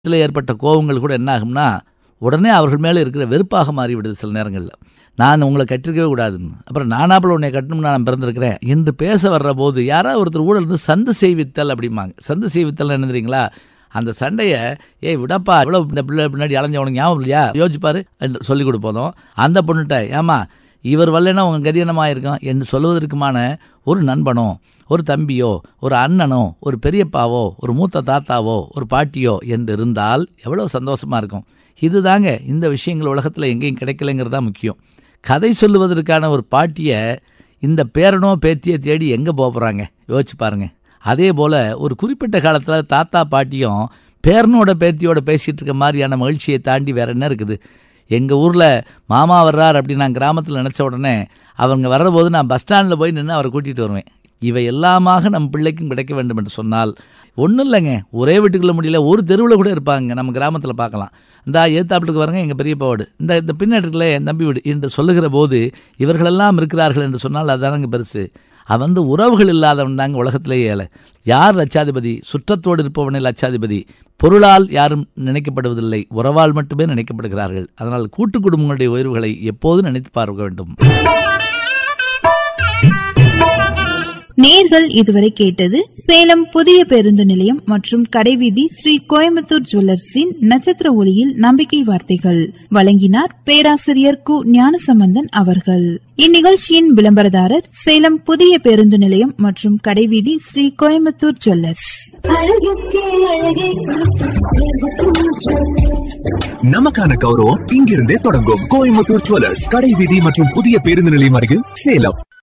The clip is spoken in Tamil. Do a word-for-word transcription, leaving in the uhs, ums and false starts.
இதில் ஏற்பட்ட கோபங்கள் கூட என்ன ஆகும்னா உடனே அவர்கள் மேலே இருக்கிற வெறுப்பாக மாறிவிடுது. சில நேரங்களில் நான் உங்களை கட்டிருக்கவே கூடாதுன்னு, அப்புறம் நானாப்பில் உன்னை கட்டணும்னு நான் பிறந்திருக்கிறேன் என்று பேச வர்ற போது யாராவது ஒருத்தர் ஊழல் இருந்து சந்து செய்வித்தல் அப்படிம்பாங்க. சந்து செய்வித்தல் என்ன தெரியுங்களா? அந்த சண்டையை ஏய் விடப்பா, இவ்வளோ இந்த பிள்ளை பின்னாடி அலைஞ்சவனுக்கு ஞாபகம் இல்லையா, யோசிப்பாரு என்று சொல்லிக் கொடுப்போதும், அந்த பொண்ணுகிட்ட ஏமா இவர் வரலைன்னா உங்கள் கதி என்னமாக இருக்கும் என்று சொல்வதற்குமான ஒரு நண்பனோ, ஒரு தம்பியோ, ஒரு அண்ணனோ, ஒரு பெரியப்பாவோ, ஒரு மூத்த தாத்தாவோ, ஒரு பாட்டியோ என்று இருந்தால் எவ்வளோ சந்தோஷமாக இருக்கும். இதுதாங்க இந்த விஷயங்கள் உலகத்தில் எங்கேயும் கிடைக்கலைங்கிறது தான் முக்கியம். கதை சொல்லுவதற்கான ஒரு பாட்டியை இந்த பேரனோ பேத்தியை தேடி எங்கே போகிறாங்க யோசிச்சு பாருங்க. அதே போல் ஒரு குறிப்பிட்ட காலத்தில் தாத்தா பாட்டியும் பேரனோட பேத்தியோட பேசிகிட்டு இருக்க மாதிரியான மகிழ்ச்சியை தாண்டி வேறு என்ன இருக்குது? எங்கள் ஊரில் மாமா வர்றார் அப்படின்னு நான் கிராமத்தில் நினச்ச உடனே அவங்க வர்றபோது நான் பஸ் ஸ்டாண்டில் போய் நின்று அவரை கூட்டிகிட்டு வருவேன். இவை எல்லாமாக நம் பிள்ளைக்கும் கிடைக்க வேண்டும் என்று சொன்னால் ஒன்றும் இல்லைங்க, ஒரே வீட்டுக்குள்ள முடியல, ஒரு தெருவில் கூட இருப்பாங்க. நம்ம கிராமத்தில் பார்க்கலாம். இந்த ஏத்தாப்புக்கு வரங்க எங்கள் பெரியப்பா வீடு, இந்த இந்த பின்னாட்டுக்குள்ளே என் தம்பி வீடு என்று சொல்லுகிற போது இவர்களெல்லாம் இருக்கிறார்கள் என்று சொன்னால் அதுதானங்க பெருசு. அவன் வந்து உறவுகள் இல்லாதவன் தாங்க உலகத்திலேயே ஏழை. யார் லட்சாதிபதி? சுற்றத்தோடு இருப்பவனே லட்சாதிபதி. பொருளால் யாரும் நினைக்கப்படுவதில்லை, உறவால் மட்டுமே நினைக்கப்படுகிறார்கள். அதனால் கூட்டு குடும்பங்களுடைய உயர்வுகளை எப்போதும் நினைத்து பார்க்க வேண்டும். நேர்கள் இதுவரை கேட்டது சேலம் புதிய பேருந்து நிலையம் மற்றும் கடைவீதி ஸ்ரீ கோயம்புத்தூர் ஜுவல்லர்ஸின் நட்சத்திர ஒளியில் நம்பிக்கை வார்த்தைகள். வழங்கினார் பேராசிரியர் கு ஞானசம்பந்தன் அவர்கள். இந்நிகழ்ச்சியின் விளம்பரதாரர் சேலம் புதிய பேருந்து நிலையம் மற்றும் கடைவீதி ஸ்ரீ கோயம்புத்தூர் ஜுவல்லர்ஸ். நமக்கான கௌரவம் இங்கிருந்தே தொடங்கும். கோயம்புத்தூர் ஜுவல்லர்ஸ், கடைவீதி மற்றும் புதிய பேருந்து நிலையம் அருகில், சேலம்.